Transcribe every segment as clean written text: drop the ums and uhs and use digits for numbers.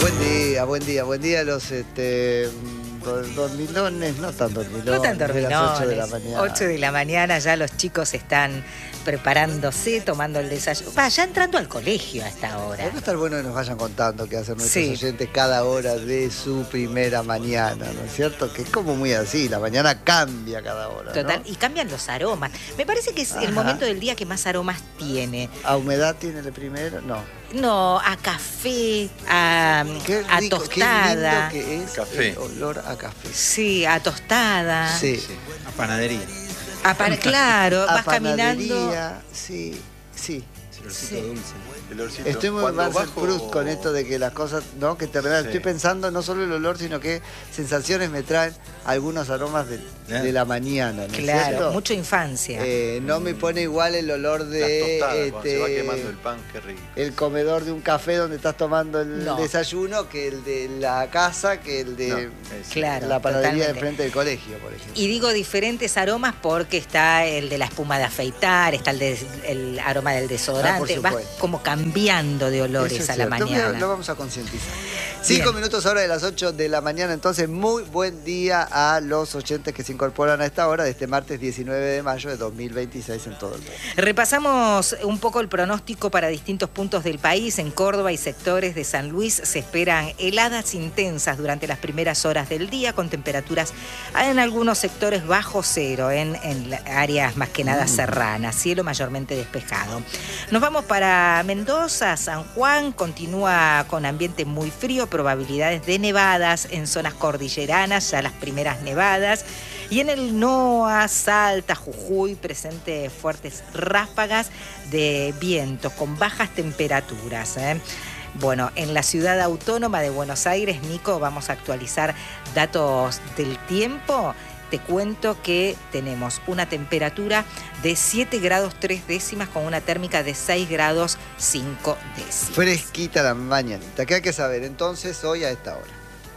Buen día los dormilones, no tan dormilones. No tan dormilones. Las 8 de la mañana. 8 de la mañana ya los chicos están preparándose, tomando el desayuno. Ya entrando al colegio a esta hora. Debe estar bueno que nos vayan contando qué hacen nuestros Sí. oyentes cada hora de su primera mañana, ¿no es cierto? Que es como muy así, la mañana cambia cada hora, Total, ¿no? y cambian los aromas. Me parece que es el Ajá. momento del día que más aromas tiene. ¿A humedad tiene el primero? No. No, a café, a Rico, tostada. qué lindo que es Café. el olor a café. Sí, a tostada. Sí. Sí, a panadería. Claro, A vas caminando. panadería, sí. El olorcito Sí. dulce. El olorcito. Estoy muy Cuando Marcel bajo- Proust con esto de que las cosas, ¿no? Que te regalan. Sí. Estoy pensando no solo el olor, sino que sensaciones me traen algunos aromas de la mañana, ¿no es Claro, cierto? mucha infancia. No me pone igual el olor de Las tostadas, cuando se va quemando el pan, qué rico. el comedor de un café donde estás tomando el No. desayuno que el de la casa, que el de No, es- Claro, la panadería de totalmente. enfrente del colegio, por ejemplo. Y digo diferentes aromas porque está el de la espuma de afeitar, está el aroma del desodorante, por vas supuesto. como cambiando de olores Eso es a la cierto. mañana. Lo vamos a concientizar. Bien. 5 minutos ahora de las 8 de la mañana, entonces muy buen día a los oyentes que se incorporan a esta hora de este martes 19 de mayo de 2026 en todo el mundo. Repasamos un poco el pronóstico para distintos puntos del país. En Córdoba y sectores de San Luis se esperan heladas intensas durante las primeras horas del día, con temperaturas en algunos sectores bajo cero, en áreas más que nada serranas, cielo mayormente despejado. Nos vamos para Mendoza. San Juan continúa con ambiente muy frío, probabilidades de nevadas en zonas cordilleranas, ya las primeras nevadas. Y en el NOA, Salta, Jujuy, presente fuertes ráfagas de vientos con bajas temperaturas. Bueno, en la ciudad autónoma de Buenos Aires, Nico, vamos a actualizar datos del tiempo. Te cuento que tenemos una temperatura de 7 grados 3 décimas con una térmica de 6 grados 5 décimas. Fresquita la mañanita. ¿Qué hay que saber entonces hoy a esta hora?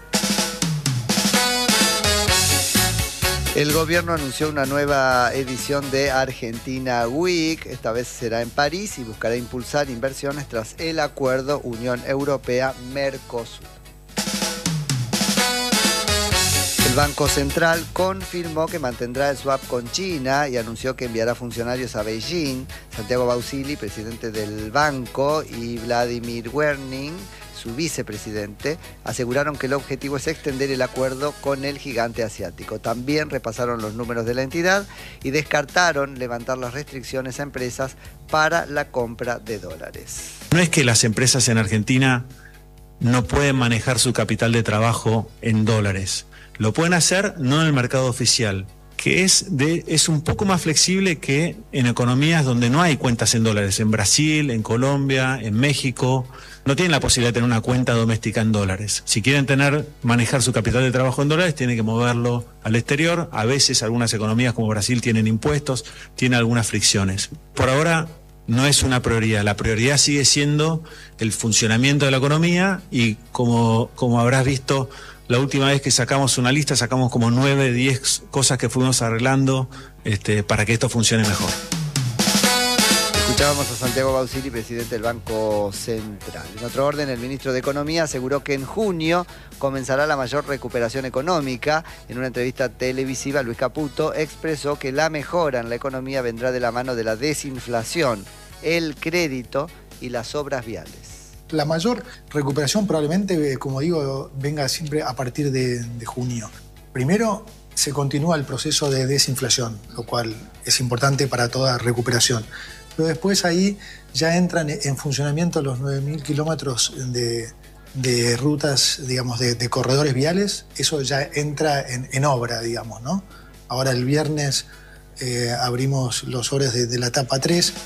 El gobierno anunció una nueva edición de Argentina Week. Esta vez será en París y buscará impulsar inversiones tras el acuerdo Unión Europea-Mercosur. El Banco Central confirmó que mantendrá el swap con China y anunció que enviará funcionarios a Beijing. Santiago Bausili, presidente del banco, y Vladimir Werning, su vicepresidente, aseguraron que el objetivo es extender el acuerdo con el gigante asiático. También repasaron los números de la entidad y descartaron levantar las restricciones a empresas para la compra de dólares. No es que las empresas en Argentina no pueden manejar su capital de trabajo en dólares. Lo pueden hacer no en el mercado oficial, que es un poco más flexible que en economías donde no hay cuentas en dólares. En Brasil, en Colombia, en México, no tienen la posibilidad de tener una cuenta doméstica en dólares. Si quieren manejar su capital de trabajo en dólares, tienen que moverlo al exterior. A veces algunas economías como Brasil tienen impuestos, tienen algunas fricciones. Por ahora no es una prioridad. La prioridad sigue siendo el funcionamiento de la economía y como habrás visto, la última vez que sacamos una lista, sacamos como 9, 10 cosas que fuimos arreglando para que esto funcione mejor. Escuchábamos a Santiago Bausili, presidente del Banco Central. En otro orden, el ministro de Economía aseguró que en junio comenzará la mayor recuperación económica. En una entrevista televisiva, Luis Caputo expresó que la mejora en la economía vendrá de la mano de la desinflación, el crédito y las obras viales. La mayor recuperación probablemente, como digo, venga siempre a partir de junio. Primero, se continúa el proceso de desinflación, lo cual es importante para toda recuperación. Pero después ahí ya entran en funcionamiento los 9.000 kilómetros de rutas, digamos, de corredores viales. Eso ya entra en obra, digamos, ¿no? Ahora el viernes abrimos los sobres de la etapa 3.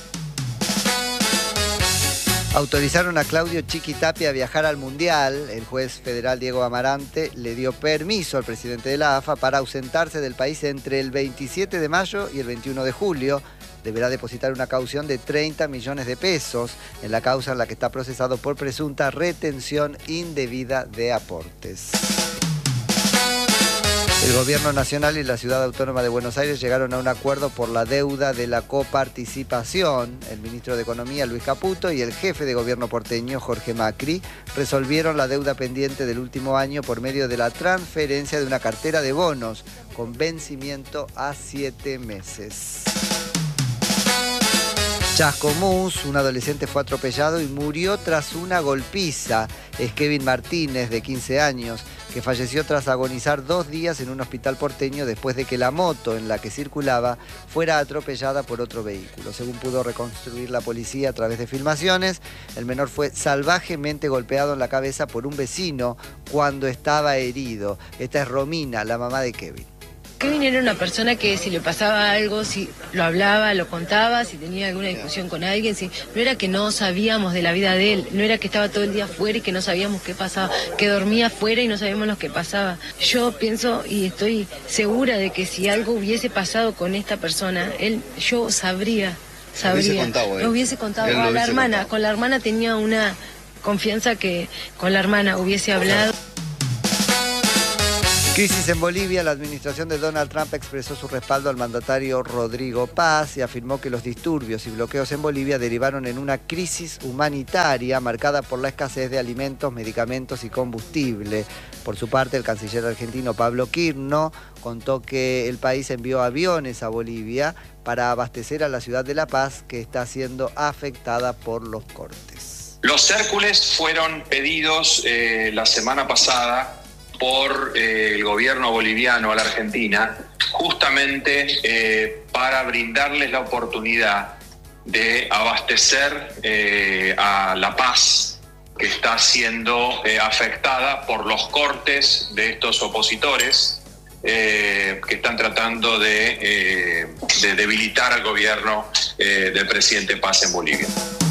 Autorizaron a Claudio Chiquitapia a viajar al Mundial. El juez federal Diego Amarante le dio permiso al presidente de la AFA para ausentarse del país entre el 27 de mayo y el 21 de julio. Deberá depositar una caución de 30 millones de pesos en la causa en la que está procesado por presunta retención indebida de aportes. El Gobierno Nacional y la Ciudad Autónoma de Buenos Aires llegaron a un acuerdo por la deuda de la coparticipación. El ministro de Economía, Luis Caputo, y el jefe de gobierno porteño, Jorge Macri, resolvieron la deuda pendiente del último año por medio de la transferencia de una cartera de bonos con vencimiento a 7 meses. Chascomús, un adolescente fue atropellado y murió tras una golpiza. Es Kevin Martínez, de 15 años, que falleció tras agonizar 2 días en un hospital porteño después de que la moto en la que circulaba fuera atropellada por otro vehículo. Según pudo reconstruir la policía a través de filmaciones, el menor fue salvajemente golpeado en la cabeza por un vecino cuando estaba herido. Esta es Romina, la mamá de Kevin. Kevin era una persona que si le pasaba algo, si lo hablaba, lo contaba, si tenía alguna discusión con alguien, no era que no sabíamos de la vida de él, no era que estaba todo el día afuera y que no sabíamos qué pasaba, que dormía afuera y no sabíamos lo que pasaba. Yo pienso y estoy segura de que si algo hubiese pasado con esta persona, yo sabría. Lo hubiese contado a la hermana, con la hermana tenía una confianza que con la hermana hubiese hablado. Crisis en Bolivia. La administración de Donald Trump expresó su respaldo al mandatario Rodrigo Paz y afirmó que los disturbios y bloqueos en Bolivia derivaron en una crisis humanitaria marcada por la escasez de alimentos, medicamentos y combustible. Por su parte, el canciller argentino Pablo Quirno contó que el país envió aviones a Bolivia para abastecer a la ciudad de La Paz, que está siendo afectada por los cortes. Los Hércules fueron pedidos la semana pasada por el gobierno boliviano a la Argentina, justamente para brindarles la oportunidad de abastecer a La Paz, que está siendo afectada por los cortes de estos opositores que están tratando de debilitar al gobierno del presidente Paz en Bolivia.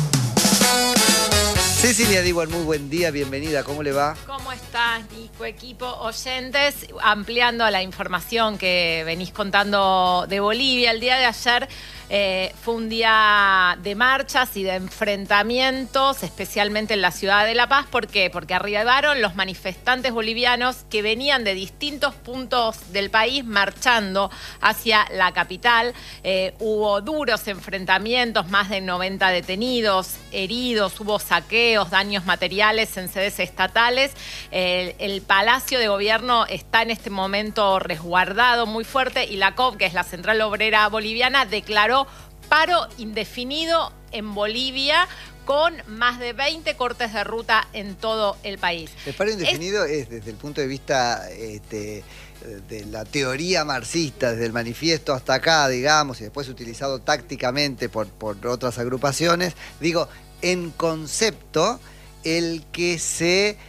Cecilia Digual, muy buen día, bienvenida, ¿cómo le va? ¿Cómo estás, Nico, equipo, oyentes? Ampliando la información que venís contando de Bolivia, el día de ayer fue un día de marchas y de enfrentamientos, especialmente en la ciudad de La Paz. ¿Por qué? Porque arribaron los manifestantes bolivianos que venían de distintos puntos del país marchando hacia la capital. Hubo duros enfrentamientos, más de 90 detenidos, heridos, hubo saqueos, daños materiales en sedes estatales. El Palacio de Gobierno está en este momento resguardado muy fuerte y la COP, que es la Central Obrera Boliviana, declaró paro indefinido en Bolivia con más de 20 cortes de ruta en todo el país. El paro indefinido es desde el punto de vista de la teoría marxista, desde el manifiesto hasta acá, digamos, y después utilizado tácticamente por otras agrupaciones. Digo, en concepto, el que se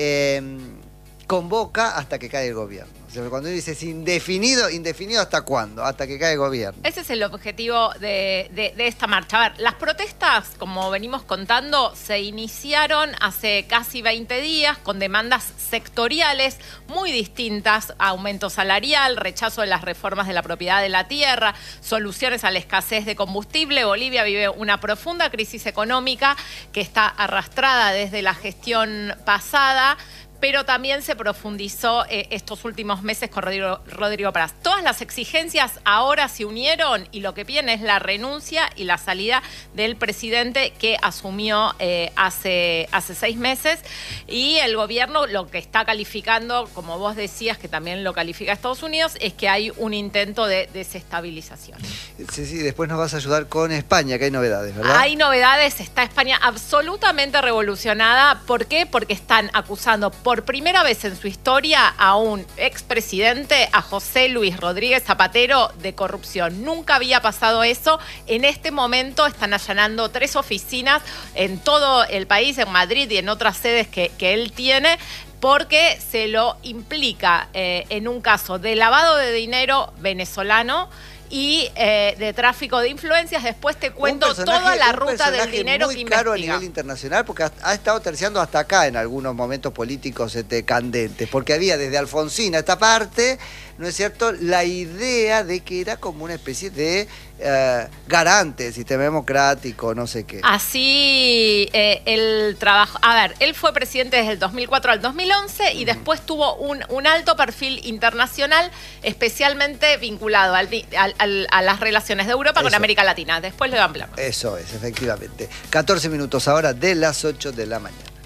convoca hasta que cae el gobierno. O sea, cuando dices indefinido, ¿indefinido hasta cuándo? Hasta que cae el gobierno. Ese es el objetivo de esta marcha. A ver, las protestas, como venimos contando, se iniciaron hace casi 20 días con demandas sectoriales muy distintas: aumento salarial, rechazo de las reformas de la propiedad de la tierra, soluciones a la escasez de combustible. Bolivia vive una profunda crisis económica que está arrastrada desde la gestión pasada, pero también se profundizó estos últimos meses con Rodrigo Paz. Todas las exigencias ahora se unieron y lo que piden es la renuncia y la salida del presidente que asumió hace 6 meses. Y el gobierno lo que está calificando, como vos decías, que también lo califica Estados Unidos, es que hay un intento de desestabilización. Sí, después nos vas a ayudar con España, que hay novedades, ¿verdad? Hay novedades, está España absolutamente revolucionada. ¿Por qué? Porque están acusando por primera vez en su historia a un expresidente, a José Luis Rodríguez Zapatero, de corrupción. Nunca había pasado eso. En este momento están allanando 3 oficinas en todo el país, en Madrid y en otras sedes que él tiene, porque se lo implica en un caso de lavado de dinero venezolano y de tráfico de influencias. Después te cuento toda la ruta del dinero que investiga. Muy caro a nivel internacional, porque ha estado terciando hasta acá en algunos momentos políticos candentes, porque había desde Alfonsín a esta parte, ¿no es cierto?, la idea de que era como una especie de garante del sistema democrático, no sé qué. Así el trabajo. A ver, él fue presidente desde el 2004 al 2011 y después tuvo un alto perfil internacional, especialmente vinculado a las relaciones de Europa con América Latina. Después lo hablamos. Eso es, efectivamente. 14 minutos ahora de las 8 de la mañana.